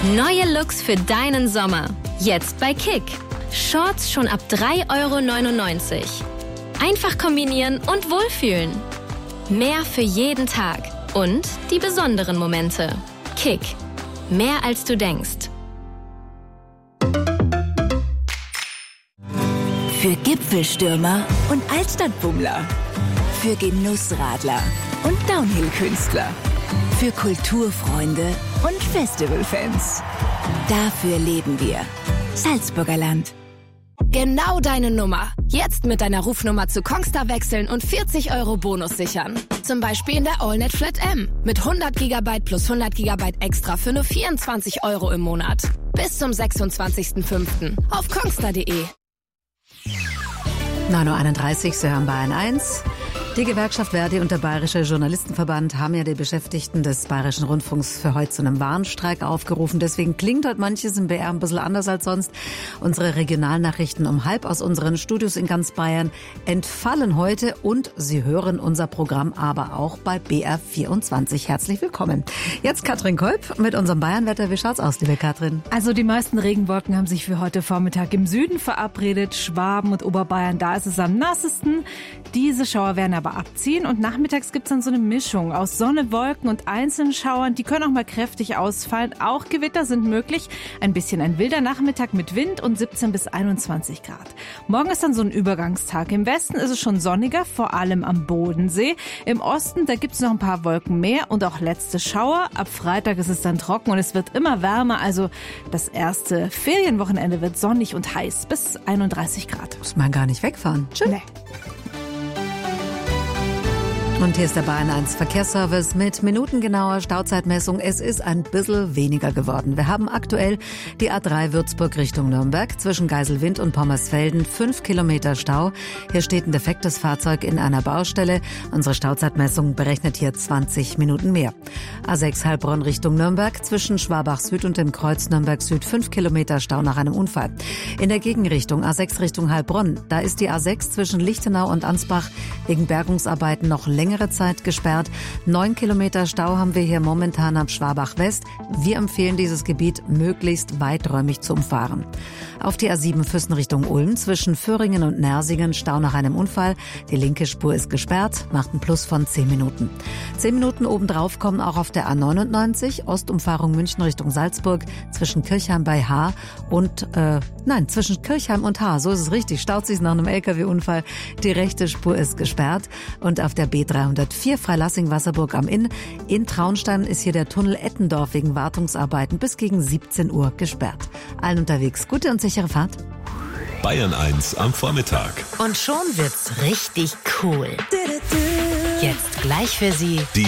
Neue Looks für deinen Sommer. Jetzt bei Kick. Shorts schon ab 3,99 €. Einfach kombinieren und wohlfühlen. Mehr für jeden Tag. Und die besonderen Momente. Kick. Mehr als du denkst. Für Gipfelstürmer und Altstadtbummler. Für Genussradler und Downhill-Künstler. Für Kulturfreunde und Festivalfans. Dafür leben wir. Salzburger Land. Genau deine Nummer. Jetzt mit deiner Rufnummer zu Kongstar wechseln und 40 € Bonus sichern. Zum Beispiel in der AllNet Flat M. Mit 100 GB plus 100 GB extra für nur 24 € im Monat. Bis zum 26.05. auf kongstar.de. 9:31 Uhr, Sie hören Bayern 1. Die Gewerkschaft Verdi und der Bayerische Journalistenverband haben ja die Beschäftigten des Bayerischen Rundfunks für heute zu einem Warnstreik aufgerufen. Deswegen klingt heute manches im BR ein bisschen anders als sonst. Unsere Regionalnachrichten um 12:30 aus unseren Studios in ganz Bayern entfallen heute und Sie hören unser Programm aber auch bei BR24. Herzlich willkommen. Jetzt Katrin Kolb mit unserem Bayernwetter. Wie schaut's aus, liebe Katrin? Also die meisten Regenwolken haben sich für heute Vormittag im Süden verabredet. Schwaben und Oberbayern, da ist es am nassesten. Diese Schauer werden aber abziehen und nachmittags gibt's dann so eine Mischung aus Sonne, Wolken und einzelnen Schauern. Die können auch mal kräftig ausfallen. Auch Gewitter sind möglich. Ein bisschen ein wilder Nachmittag mit Wind und 17 bis 21 Grad. Morgen ist dann so ein Übergangstag. Im Westen ist es schon sonniger, vor allem am Bodensee. Im Osten, da gibt's noch ein paar Wolken mehr und auch letzte Schauer. Ab Freitag ist es dann trocken und es wird immer wärmer. Also das erste Ferienwochenende wird sonnig und heiß bis 31 Grad. Muss man gar nicht wegfahren. Tschüss. Nee. Und hier ist der Bayern 1 Verkehrsservice mit minutengenauer Stauzeitmessung. Es ist ein bisschen weniger geworden. Wir haben aktuell die A3 Würzburg Richtung Nürnberg zwischen Geiselwind und Pommersfelden 5 Kilometer Stau. Hier steht ein defektes Fahrzeug in einer Baustelle. Unsere Stauzeitmessung berechnet hier 20 Minuten mehr. A6 Heilbronn Richtung Nürnberg zwischen Schwabach Süd und dem Kreuz Nürnberg Süd 5 Kilometer Stau nach einem Unfall. In der Gegenrichtung A6 Richtung Heilbronn, da ist die A6 zwischen Lichtenau und Ansbach wegen Bergungsarbeiten noch längere Zeit gesperrt. 9 Kilometer Stau haben wir hier momentan am Schwabach West. Wir empfehlen dieses Gebiet möglichst weiträumig zu umfahren. Auf die A7 Füssen Richtung Ulm zwischen Föhringen und Nersingen Stau nach einem Unfall. Die linke Spur ist gesperrt, macht ein Plus von 10 Minuten. 10 Minuten obendrauf kommen auch auf der A99 Ostumfahrung München Richtung Salzburg zwischen Kirchheim bei Haar und zwischen Kirchheim und Haar, so ist es richtig, staut sich nach einem LKW-Unfall. Die rechte Spur ist gesperrt und auf der B304 Freilassing-Wasserburg am Inn in Traunstein ist hier der Tunnel Ettendorf wegen Wartungsarbeiten bis gegen 17 Uhr gesperrt. Allen unterwegs gute und sichere Fahrt. Bayern 1 am Vormittag. Und schon wird's richtig cool. Jetzt gleich für Sie